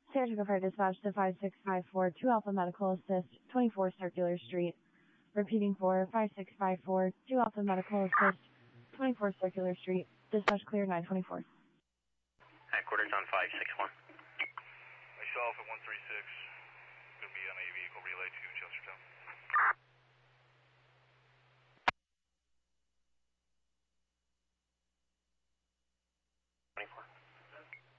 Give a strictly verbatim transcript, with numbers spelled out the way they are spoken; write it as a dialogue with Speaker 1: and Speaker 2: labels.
Speaker 1: Saratoga Fire Dispatch to five six five four, two Alpha Medical Assist, twenty-four Circular Street. Repeating for five six five four, two Alpha Medical Assist, twenty-four Circular Street. Dispatch clear nine twenty-four.
Speaker 2: Headquarters on five six one.
Speaker 3: Myself at one three six. Going to be on a vehicle relay to Chestertown.